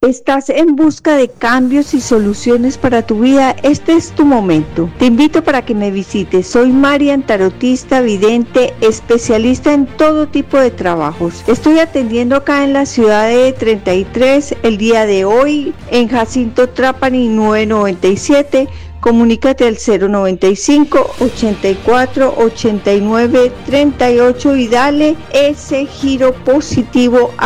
¿Estás en busca de cambios y soluciones para tu vida? Este es tu momento. Te invito para que me visites. Soy Marian, tarotista, vidente, especialista en todo tipo de trabajos. Estoy atendiendo acá en la ciudad de 33 el día de hoy, en Jacinto Trapani 997. Comunícate al 095-84-89-38 y dale ese giro positivo a